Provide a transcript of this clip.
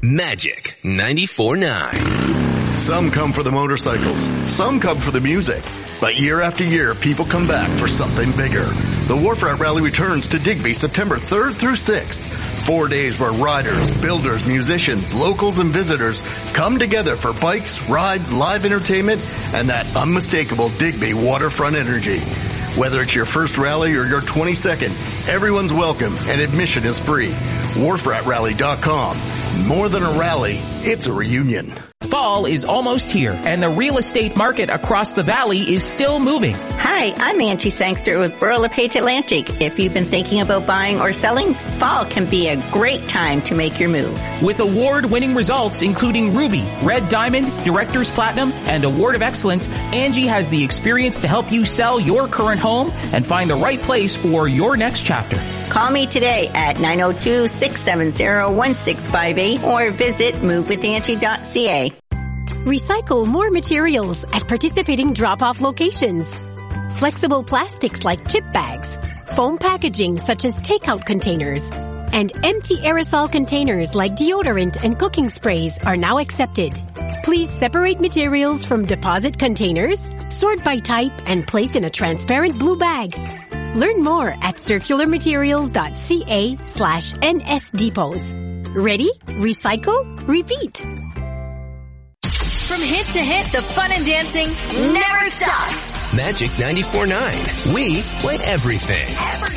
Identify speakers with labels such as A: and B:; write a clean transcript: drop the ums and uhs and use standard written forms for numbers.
A: Magic 94.9.
B: Some come for the motorcycles, some come for the music. But year after year, people come back for something bigger. The Wharf Rat Rally returns to Digby September 3rd through 6th. 4 days where riders, builders, musicians, locals, and visitors come together for bikes, rides, live entertainment, and that unmistakable Digby waterfront energy. Whether it's your first rally or your 22nd, everyone's welcome and admission is free. WharfRatRally.com. More than a rally, it's a reunion.
C: Fall is almost here, and the real estate market across the valley is still moving.
D: Hi, I'm Angie Sangster with Burrow LePage Atlantic. If you've been thinking about buying or selling, fall can be a great time to make your move.
C: With award-winning results including Ruby, Red Diamond, Director's Platinum, and Award of Excellence, Angie has the experience to help you sell your current home and find the right place for your next chapter.
D: Call me today at 902-670-1658 or visit movewithangie.ca.
E: Recycle more materials at participating drop-off locations. Flexible plastics like chip bags, foam packaging such as takeout containers, and empty aerosol containers like deodorant and cooking sprays are now accepted. Please separate materials from deposit containers, sort by type, and place in a transparent blue bag. Learn more at circularmaterials.ca/nsdepots. Ready? Recycle? Repeat.
F: From hit to hit, the fun and dancing never stops.
A: Magic 94.9. We play everything.